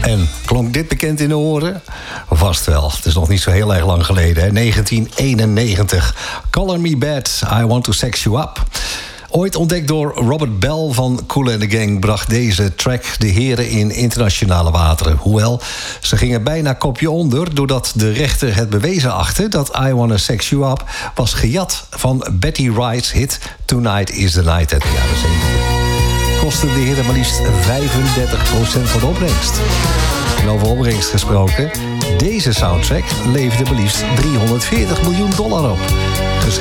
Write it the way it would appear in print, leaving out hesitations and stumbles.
En klonk dit bekend in de oren? Vast wel. Het is nog niet zo heel erg lang geleden, hè? 1991. Color Me Bad, I Want to Sex You Up. Ooit ontdekt door Robert Bell van Kool and the Gang... bracht deze track de heren in internationale wateren. Hoewel, ze gingen bijna kopje onder... doordat de rechter het bewezen achtte... dat I Wanna Sex You Up was gejat van Betty Wright's hit... Tonight is the Night uit de jaren 70. Kostte de heren maar liefst 35% van de opbrengst. En over opbrengst gesproken... deze soundtrack leverde maar liefst $340 miljoen op. Geschreven